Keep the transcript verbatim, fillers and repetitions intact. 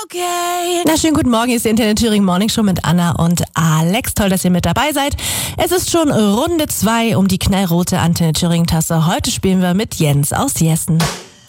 Okay. Na, schönen guten Morgen, hier ist die Antenne Thüringen Morning Show mit Anna und Alex. Toll, dass ihr mit dabei seid. Es ist schon Runde zwei um die knallrote Antenne Thüringen Tasse. Heute spielen wir mit Jens aus Jessen.